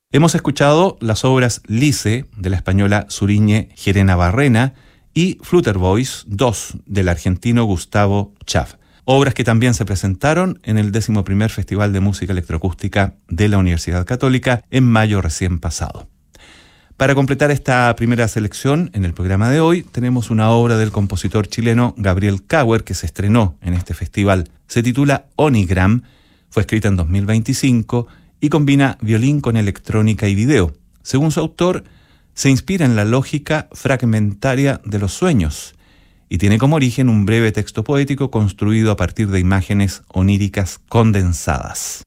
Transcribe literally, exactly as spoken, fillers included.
Hemos escuchado las obras Lice, de la española Zuriñe Gerena Barrena, y Flutterboys dos, del argentino Gustavo Chaff. Obras que también se presentaron en el décimo primer Festival de Música Electroacústica de la Universidad Católica en mayo recién pasado. Para completar esta primera selección, en el programa de hoy, tenemos una obra del compositor chileno Gabriel Kauer que se estrenó en este festival. Se titula Onigram, fue escrita en dos mil veinticinco y combina violín con electrónica y video. Según su autor, se inspira en la lógica fragmentaria de los sueños y tiene como origen un breve texto poético construido a partir de imágenes oníricas condensadas.